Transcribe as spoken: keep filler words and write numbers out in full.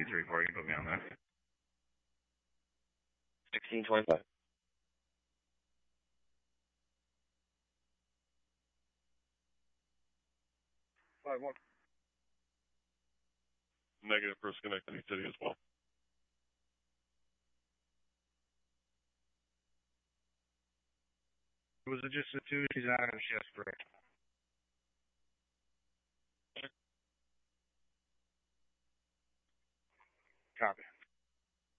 needs a report. You can put me on that. sixteen twenty-five. Five one. Negative for Schenectady City as well. Was it just the two? She's out of shift break.